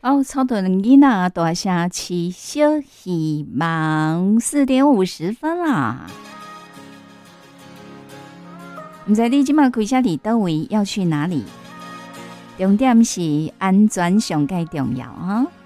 好，超多人囡仔大声起小希望4:50啦。不知道你现在开车在哪位，要去哪里？重点是安全上最重要啊！